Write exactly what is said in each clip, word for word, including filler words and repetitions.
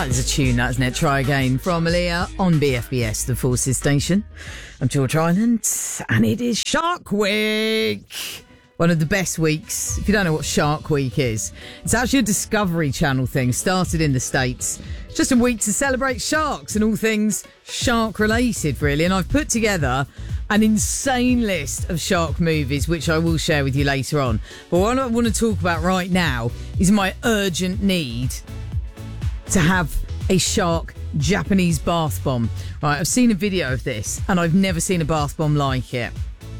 That is a tune, that, isn't it? Try Again from Aaliyah on B F B S, the Forces Station. I'm George Ryland, and it is Shark Week. One of the best weeks. If you don't know what Shark Week is, it's actually a Discovery Channel thing, started in the States. It's just a week to celebrate sharks and all things shark related, really. And I've put together an insane list of shark movies, which I will share with you later on. But what I want to talk about right now is my urgent need to have a shark Japanese bath bomb. Right, I've seen a video of this and I've never seen a bath bomb like it.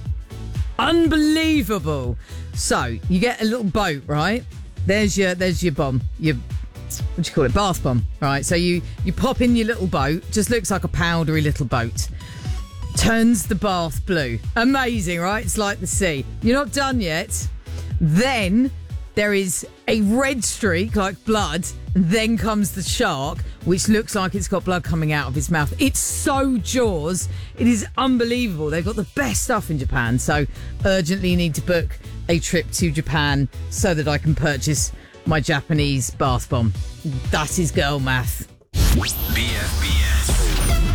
Unbelievable. So you get a little boat, right? There's your there's your bomb. Your what do you call it? Bath bomb. Right. So you you pop in your little boat. Just looks like a powdery little boat. Turns the bath blue. Amazing, right? It's like the sea. You're not done yet. Then there is a red streak like blood. Then comes the shark, which looks like it's got blood coming out of its mouth. It's so Jaws. It is unbelievable. They've got the best stuff in Japan. So urgently need to book a trip to Japan so that I can purchase my Japanese bath bomb. That is girl math. B F B S,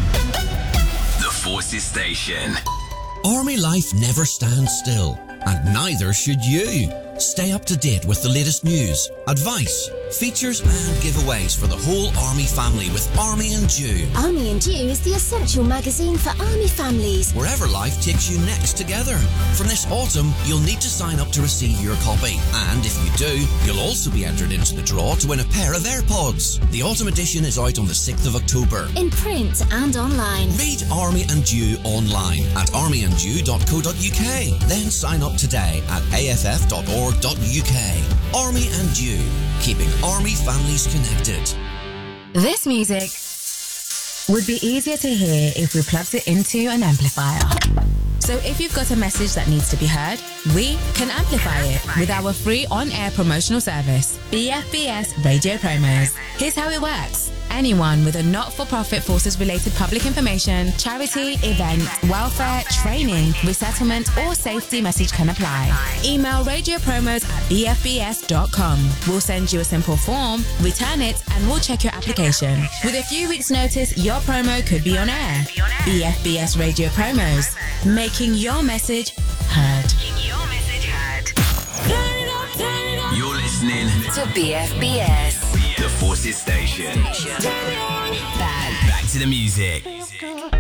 the Forces Station. Army life never stands still, and neither should you. Stay up to date with the latest news, advice, features and giveaways for the whole Army family with Army and Dew. Army and Dew is the essential magazine for Army families. Wherever life takes you next together. From this autumn, you'll need to sign up to receive your copy. And if you do, you'll also be entered into the draw to win a pair of AirPods. The autumn edition is out on the sixth of October. In print and online. Read Army and Dew online at army and dew dot co dot uk. Then sign up today at a f f dot org dot u k. Army and Dew, keeping Army families connected. This music would be easier to hear if we plugged it into an amplifier. So if you've got a message that needs to be heard, we can amplify it with our free on-air promotional service, B F B S Radio Promos. Here's how it works. Anyone with a not-for-profit forces-related public information, charity, event, welfare, training, resettlement or safety message can apply. Email radio promos at b f b s dot com. We'll send you a simple form, return it and we'll check your application. With a few weeks' notice, your promo could be on air. B F B S Radio Promos, making your message heard. You're listening To B F B S, the Forces Station. Bad. Back to the music.